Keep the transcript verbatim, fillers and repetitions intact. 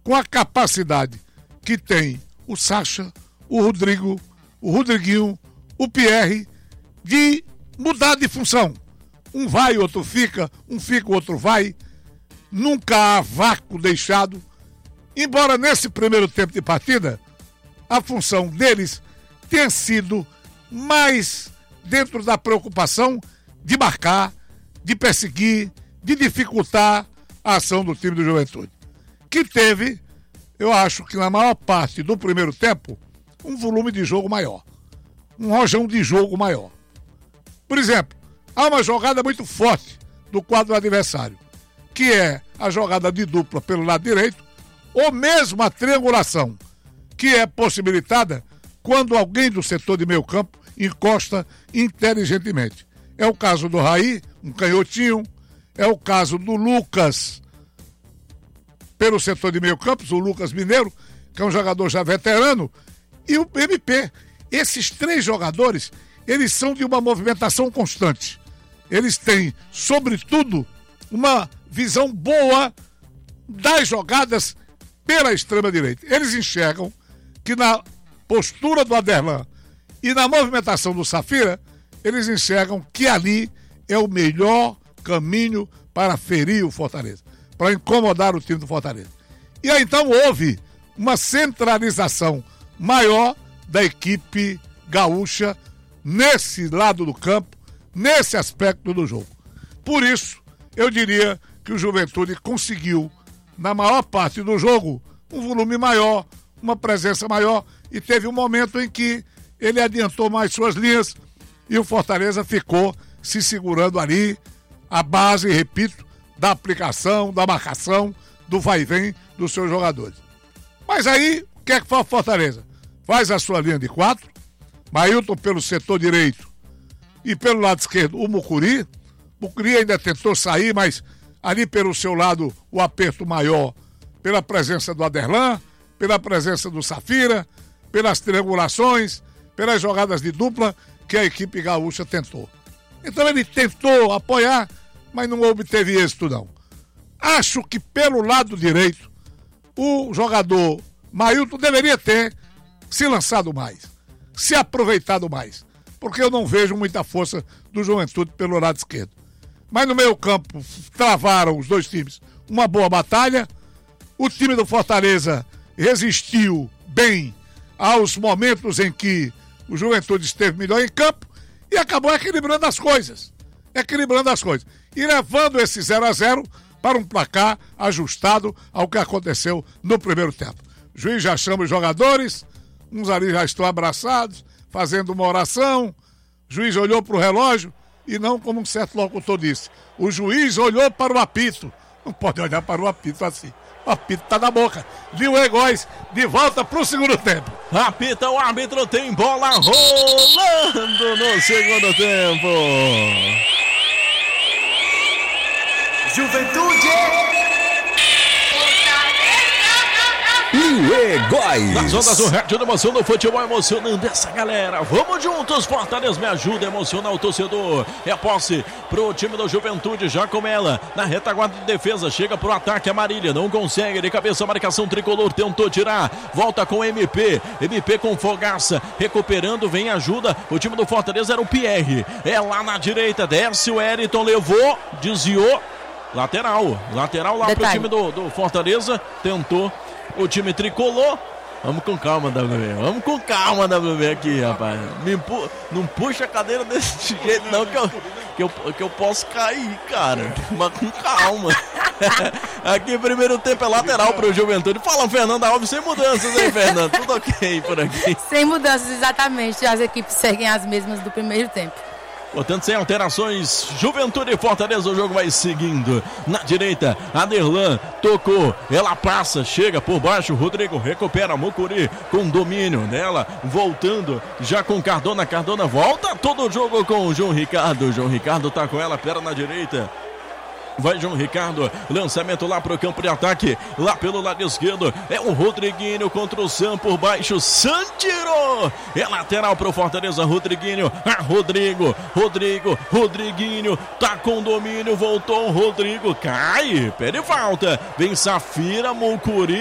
com a capacidade que tem o Sacha, o Rodrigo, o Rodriguinho, o Pierre, de mudar de função. Um vai, outro fica, um fica, o outro vai. Nunca há vácuo deixado. Embora nesse primeiro tempo de partida, a função deles tenha sido mais dentro da preocupação de marcar, de perseguir, de dificultar a ação do time do Juventude. Que teve, eu acho que na maior parte do primeiro tempo, um volume de jogo maior. Um rojão de jogo maior. Por exemplo, há uma jogada muito forte do quadro adversário, que é a jogada de dupla pelo lado direito, ou mesmo a triangulação, que é possibilitada quando alguém do setor de meio campo encosta inteligentemente. É o caso do Raí, um canhotinho, é o caso do Lucas, pelo setor de meio campo, o Lucas Mineiro, que é um jogador já veterano, e o M P. Esses três jogadores, eles são de uma movimentação constante. Eles têm, sobretudo, uma visão boa das jogadas pela extrema-direita. Eles enxergam que na postura do Aderlan e na movimentação do Safira, eles enxergam que ali é o melhor caminho para ferir o Fortaleza, para incomodar o time do Fortaleza. E aí então houve uma centralização maior da equipe gaúcha nesse lado do campo, nesse aspecto do jogo. Por isso, eu diria que o Juventude conseguiu, na maior parte do jogo, um volume maior, uma presença maior, e teve um momento em que ele adiantou mais suas linhas e o Fortaleza ficou se segurando ali, a base, repito, da aplicação, da marcação, do vai e vem dos seus jogadores. Mas aí, o que é que faz o Fortaleza? Faz a sua linha de quatro, Mailton pelo setor direito e pelo lado esquerdo o Mucuri. Mucuri ainda tentou sair, mas ali pelo seu lado o aperto maior, pela presença do Aderlan, pela presença do Safira, pelas triangulações, pelas jogadas de dupla que a equipe gaúcha tentou. Então ele tentou apoiar, mas não obteve êxito não. Acho que pelo lado direito o jogador Mailton deveria ter se lançado mais, se aproveitado mais, porque eu não vejo muita força do Juventude pelo lado esquerdo. Mas no meio campo travaram os dois times uma boa batalha. O time do Fortaleza resistiu bem aos momentos em que o Juventude esteve melhor em campo e acabou equilibrando as coisas. Equilibrando as coisas. E levando esse zero a zero para um placar ajustado ao que aconteceu no primeiro tempo. O juiz já chama os jogadores, uns ali já estão abraçados, fazendo uma oração. O juiz olhou para o relógio e não como um certo locutor disse. O juiz olhou para o apito. Não pode olhar para o apito assim. O apito tá na boca. Viu, Egóis, de volta pro segundo tempo. Apita, o árbitro, tem bola rolando no segundo tempo. Juventude! E Egóis. Nas ondas do rádio da emoção do futebol, emocionando essa galera. Vamos juntos, Fortaleza, me ajuda a emocionar o torcedor. É a posse pro time do Juventude, já com ela na retaguarda de defesa, chega pro ataque a Marília, não consegue, de cabeça a marcação tricolor, tentou tirar, volta com M P, M P com Fogaça, recuperando, vem ajuda, o time do Fortaleza era o Pierre, é lá na direita, desce o Wellington, levou, desviou, lateral, lateral lá Detalhe. Pro time do, do Fortaleza, tentou o time tricolor. Vamos com calma, W B. Vamos com calma, W B, aqui, rapaz. Me pu... Não puxa a cadeira desse jeito, não, que eu, que eu, que eu posso cair, cara. Mas com calma. Aqui, primeiro tempo é lateral pro Juventude. Fala, Fernanda Alves, sem mudanças, hein, Fernanda? Tudo ok por aqui? Sem mudanças, exatamente. As equipes seguem as mesmas do primeiro tempo. Portanto, sem alterações, Juventude e Fortaleza, o jogo vai seguindo. Na direita, Aderlan tocou, ela passa, chega por baixo, Rodrigo recupera, Mucuri com domínio dela, voltando já com Cardona, Cardona volta todo o jogo com o João Ricardo, João Ricardo tá com ela, perna na direita. Vai João Ricardo, lançamento lá pro campo de ataque, lá pelo lado esquerdo, é o Rodriguinho contra o Sam por baixo, Sam tirou, é lateral pro Fortaleza, Rodriguinho, ah, Rodrigo, Rodrigo, Rodriguinho, tá com domínio, voltou o Rodrigo, cai, pede falta, vem Safira, Mucuri.